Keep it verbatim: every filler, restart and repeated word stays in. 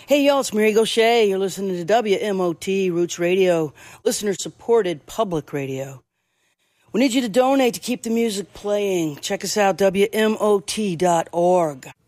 Hey, y'all, it's Mary Gaucher. You're listening to W M O T Roots Radio, listener-supported public radio. We need you to donate to keep the music playing. Check us out, W M O T dot org.